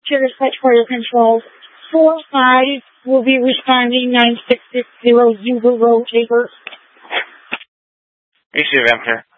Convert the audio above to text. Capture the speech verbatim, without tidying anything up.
to the site for your control. four five will be responding nine six six zero Zulu Road, Tabor. Receive, Emperor.